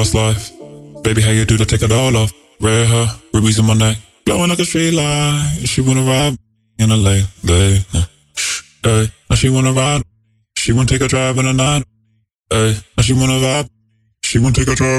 Past life. Baby, how you do to take it all off? Red hair, rubies in my neck, blowing like a street light. She wanna ride in a late, day. Hey, now she wanna ride. She wanna take a drive in the night. Hey, now she wanna vibe. She wanna take a drive.